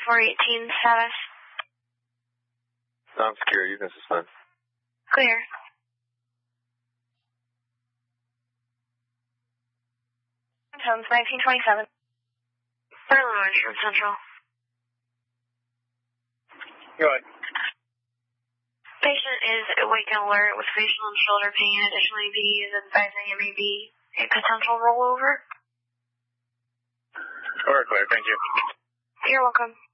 418 status. Non-secure, you can suspend. Clear. Tones 1927. Illinois from Central. Go ahead. Patient is awake and alert with facial and shoulder pain. Additionally, PD is advising it may be a potential rollover. All right, clear. Thank you. You're welcome.